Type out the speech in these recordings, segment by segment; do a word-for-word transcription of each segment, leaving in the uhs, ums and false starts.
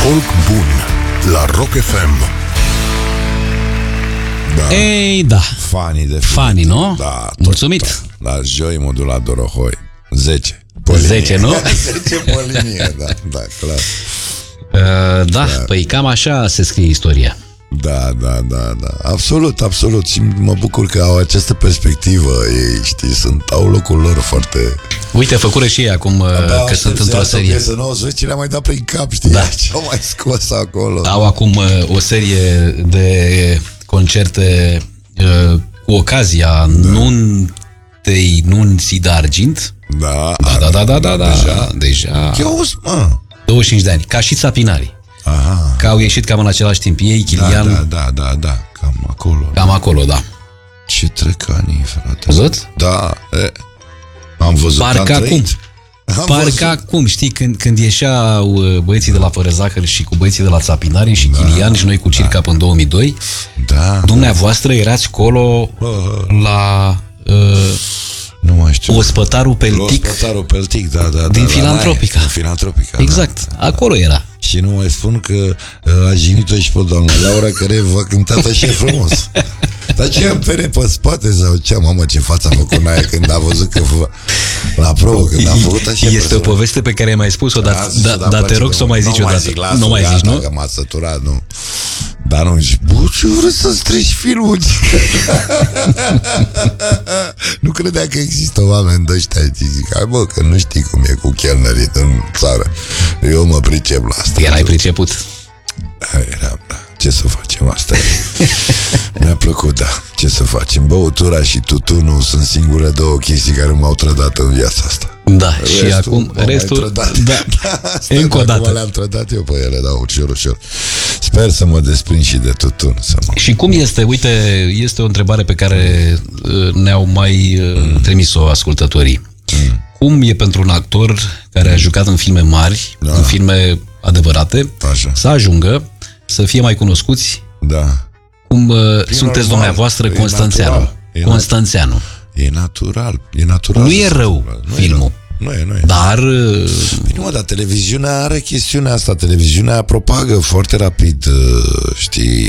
Folk bun la Rock F M. Da. Ei, da. Fanii de Fanii, nu? Da, tot, mulțumit. Tot. La joi modulat Dorohoi. zece. zece, nu? zece pe linie, da, da, clar. Uh, da, da, păi cam așa se scrie istoria. Da, da, da, da. Absolut, absolut. Și mă bucur că au această perspectivă. Ei, știi, sunt, au locul lor foarte... Uite, făcură și ei acum da, că sunt într-o serie. Să nu o să vezi ce le-a mai dat prin cap, știi? Da. Ce-au mai scos acolo. Au acum o serie de concerte uh, cu ocazia da. nuntei nunții de argint. Da, da, da, da, da, da, da. Deja, deja. Chios, mă. douăzeci și cinci de ani, ca și Țapinarii. Aha. Că au ieșit cam în același timp ei, Chilian. Da, da, da, da, cam acolo. Cam acolo, da. Ce trecanii, frate. Văzut? Da, e. Am văzut. Parcă acum. Parcă acum, știi, când, când ieșeau băieții de la Fără Zahăr și cu băieții de la Țapinarii și da, Chilian și noi cu Circap da. în două mii doi, da, dumneavoastră erați acolo la uh, nu mai știu. Ospătarul Peltic. Ospătarul Peltic, da, da, din da, Filantropica. Din Filantropica. Exact, da, acolo era. Și nu mai spun că a jignit-o și pe doamna Laura, care v-a cântat așa frumos. Dar ce am pere pe spate sau ce? Mamă, ce față a făcut Naia când a văzut că la probă, când a făcut așa. Este o poveste pe care ai mai spus-o, dar da, da, da, te rog să o mai zici o dată. Nu mai zici, nu? Că m-a săturat, nu. Dar nu zici, bă, ce vrei să-ți treci filmul? Nu credea că există oameni de ăștia. Zic, hai bă, că nu știi cum e cu chelnerii în țară. Eu mă pricep la asta. Erai priceput. Era, da. Ce să facem, asta mi-a plăcut, da. Ce să facem, băutura și tutunul sunt singure două chestii care m-au trădat în viața asta. Da, restul, și acum restul, restul da, da, asta, încă o dată le-am trădat eu pe ele, da, ușor, ușor. Sper să mă desprind și de tutun să mă... Și cum este, uite, este o întrebare pe care ne-au mai mm. trimis-o ascultătorii. mm. Cum e pentru un actor care a jucat în filme mari, da. în filme adevărate, așa. să ajungă să fie mai cunoscuți, da. cum uh, sunteți normal, dumneavoastră Constanțeanu. Constanțeanu. E natural, e natural. Nu e rău nu filmul. E, nu e, nu e. Dar... Bine, mă, dar televiziunea are chestiunea asta. Televiziunea propagă foarte rapid, știi,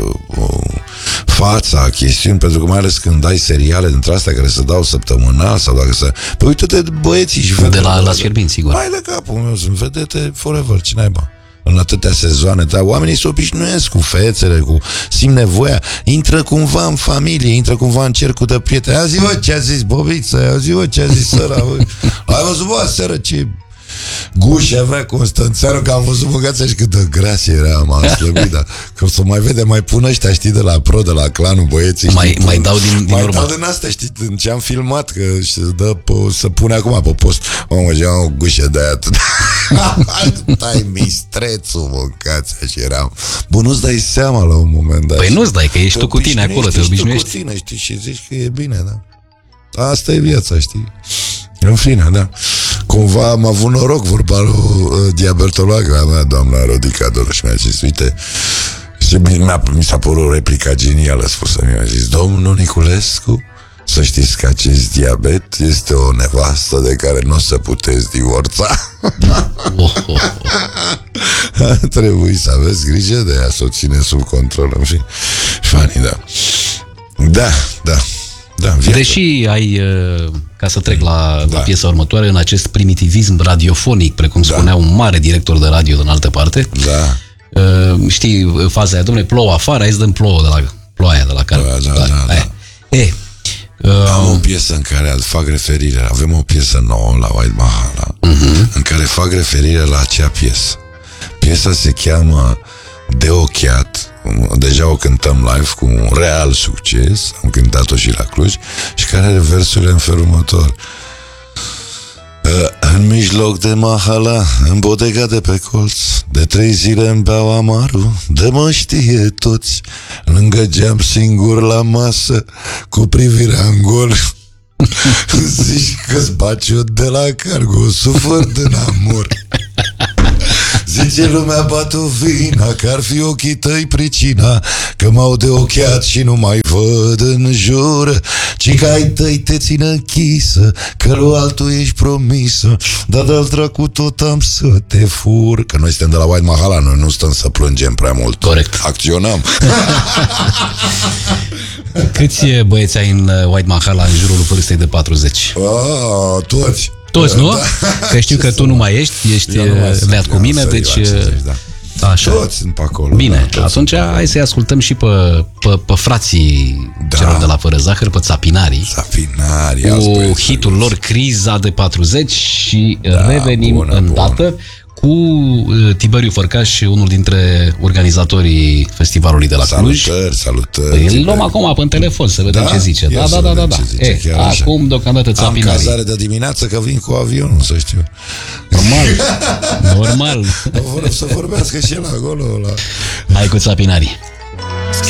fața, chestiuni, pentru că mai ales când ai seriale dintre astea care se dau săptămânal sau dacă se... Păi uite-te băieții și vedete. De la Las Fierbinți, sigur. Hai de capul meu, sunt vedete forever, ce naiba. În atâtea sezoane, dar oamenii se obișnuiesc cu fețele, cu simt nevoia, intră cumva în familie, intră cumva în cercul de prieteni. Azi, bă, ce a zis Bobiță, azi, bă, ce a zis săra, bă. Ai văzut, bă, seară, ce guși avea Constanțeanu, că am văzut băgața și cât de gras era, m-am slăbit, dar că o să mai vede, mai pun ăștia, știi, de la Pro, de la clanul băieții. Mai, știi, mai dau din, din mai urmă. Mai dau din astea, știi, în ce am filmat, că se dă pe, să pune acum pe post. Mamă, ce am o gușă de aia. Stai mistrețul, mâncați, așa eram. Bun, nu-ți dai seama la un moment dat. Păi nu-ți dai, că ești tu cu tine acolo, te obișnuiești. Ești tu cu tine, știi, și zici că e bine, da. Asta e viața, știi. În fine, da. Cumva am avut noroc, vorba lui uh, diabetologa mea, doamna Rodica Doru, și mi-a zis, uite, și mi-a, mi s-a părut o replica genială spusă, mi-a zis, domnul Niculescu, să știți că acest diabet este o nevastă de care nu o să puteți divorța. Oh, oh, oh. Trebuie să aveți grijă de ea, să o ține sub control. În fine, fani, da. Da, da. Da, deși ai, ca să trec la, da. la piesa următoare, în acest primitivism radiofonic, precum da. spunea un mare director de radio din altă parte, da. știi faza aia, dom'le, plouă afară, hai să dăm plouă de la ploaia de la care... Da, da, da, da, da. E, am o piesă în care fac referire, avem o piesă nouă la White Mahala, uh-huh. în care fac referire la acea piesă. Piesa se cheamă De Ochiat. Deja o cântăm live cu un real succes. Am cântat-o și la Cluj. Și care are versurile în felul următor. În mijloc de Mahala, în bodega de pe colț, de trei zile îmi beau amarul, de mă știe toți. Lângă geam singur la masă, cu privirea în gol. Zici că-ți baci eu de la cargo, sufăr din amor. Zice lumea, bat-o vina, că ar fi ochii tăi pricina, că m-au de ochiat și nu mai văd în jur. ci că ai tăi te țină închisă, că lui altul ești promisă, dar de-al dracu tot am să te fur. Că noi suntem de la White Mahala, noi nu stăm să plângem prea mult. Corect. Acționăm. Câți băieți ai în White Mahala în jurul vârstei de patruzeci? Ah, toți. Toți, nu? Da. Că știu că tu nu mai ești, ești leat cu mine, deci... cincizeci, da. Așa. Toți sunt pe acolo. Bine, da, atunci hai să-i ascultăm și pe, pe, pe frații Da. celor de la Fără Zahăr, pe Țapinarii, Țapinarii, cu hitul lor Criza de patruzeci și Da, revenim bună, îndată cu uh, Tiberiu Fărcaș, unul dintre organizatorii festivalului de la Cluj. Salutări, salutări. Îl luăm acum pe telefon să vedem Da? ce zice. Ia Da, să da, da, da, vedem da. ce zice, E, chiar așa. acum deocamdată Am Țapinarii. cazare de dimineață că vin cu avionul, să știu. Normal. Normal. Vor să vorbească și el acolo. La... Hai cu Țapinarii.